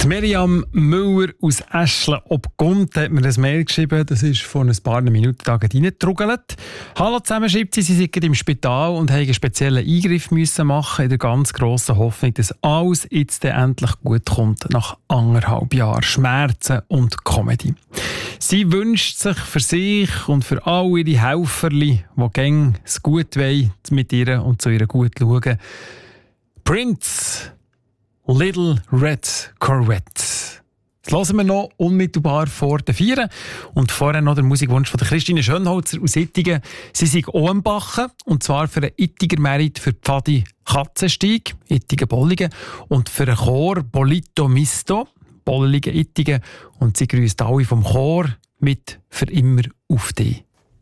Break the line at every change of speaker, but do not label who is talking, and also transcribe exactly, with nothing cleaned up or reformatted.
Miriam Müller aus Eschle ob Gund hat mir ein Mail geschrieben, das ist vor ein paar Minuten reingetrugelt. Hallo zusammen, schreibt sie, sie sind im Spital und haben einen speziellen Eingriff müssen machen, in der ganz grossen Hoffnung, dass alles jetzt endlich gut kommt, nach anderthalb Jahren Schmerzen und Comedy. Sie wünscht sich für sich und für all ihre Helferli, die gäng es gut wollen, mit ihr und zu ihr gut schauen. Prince, Little Red Corvette. Das hören wir noch unmittelbar vor den Vieren. Und vorher noch der Musikwunsch von der Christine Schönholzer aus Ittigen. Sie sind Ohrenbachen, und zwar für einen Ittiger Merit für Pfadi Katzenstieg, Ittigen-Bolligen, und für einen Chor Bolito Misto, Bolligen Ittigen. Und sie grüßt alle vom Chor mit «Für immer auf dich».